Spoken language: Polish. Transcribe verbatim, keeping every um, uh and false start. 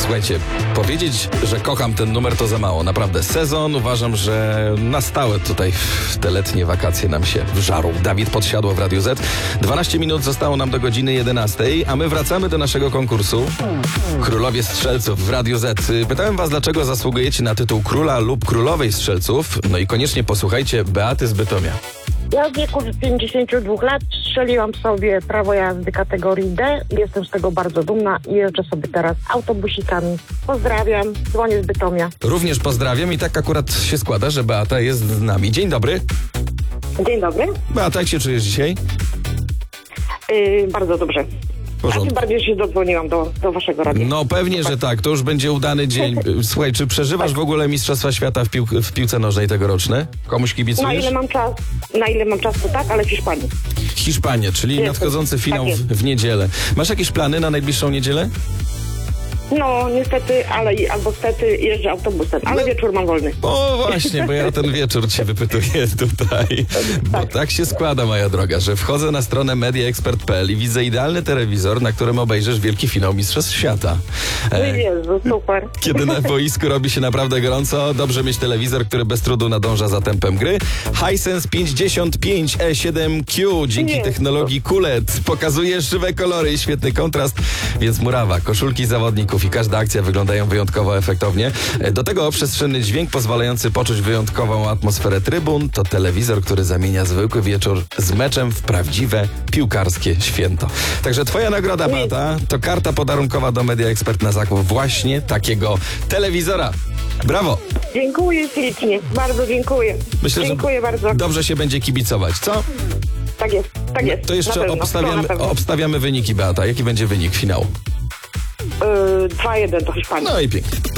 Słuchajcie, powiedzieć, że kocham ten numer to za mało. Naprawdę, sezon uważam, że na stałe tutaj w te letnie wakacje nam się wżarł. Dawid Podsiadło w Radiu Z. dwanaście minut zostało nam do godziny jedenastej, a my wracamy do naszego konkursu. Królowie Strzelców w Radiu Z. Pytałem was, dlaczego zasługujecie na tytuł króla lub królowej strzelców. No i koniecznie posłuchajcie Beaty z Bytomia. Ja w wieku pięćdziesięciu dwóch lat strzeliłam sobie prawo jazdy kategorii D. Jestem z tego bardzo dumna i jeżdżę sobie teraz autobusikami. Pozdrawiam, dzwonię z Bytomia. Również pozdrawiam i tak akurat się składa, że Beata jest z nami. Dzień dobry. Dzień dobry. Beata, jak się czujesz dzisiaj? Yy, bardzo dobrze. A Porządku. tym bardziej, że się dodzwoniłam do, do waszego radia. No pewnie, że tak. To już będzie udany dzień. Słuchaj, czy przeżywasz w ogóle Mistrzostwa Świata w, pił- w piłce nożnej tegorocznej? Komuś Na kibicujesz? ile mam czas, na ile mam czasu, tak, ale w Hiszpanii. Hiszpania, czyli Jestem. nadchodzący finał Tak w, jest. w niedzielę. Masz jakieś plany na najbliższą niedzielę? No, niestety, ale i- albo stety jeżdżę autobusem, ale No. wieczór mam wolny. O właśnie, bo ja ten wieczór cię wypytuję tutaj. Bo tak się składa, moja droga, że wchodzę na stronę media expert kropka p l i widzę idealny telewizor, na którym obejrzysz wielki finał Mistrzostw Świata. E, Jezu, super. Kiedy na boisku robi się naprawdę gorąco, dobrze mieć telewizor, który bez trudu nadąża za tempem gry. Hisense pięćdziesiąt pięć E siedem Q dzięki Jezu. technologii Q L E D pokazuje żywe kolory i świetny kontrast, więc murawa, koszulki zawodników i każda akcja wyglądają wyjątkowo efektownie. E, Do tego przestrzenny dźwięk pozwalający poczuć wyjątkową atmosferę trybun to telewizor, który zamienia zwykły wieczór z meczem w prawdziwe piłkarskie święto. Także twoja nagroda, Beata, to karta podarunkowa do Media Expert na zakup właśnie takiego telewizora. Brawo! Dziękuję ślicznie, bardzo dziękuję. Myślę, dziękuję że bardzo. dobrze się będzie kibicować, co? Tak jest, tak jest. To jeszcze na pewno, to obstawiamy, na pewno. obstawiamy wyniki, Beata. Jaki będzie wynik finału? Yy, dwa jeden to Hiszpania. No i pięknie.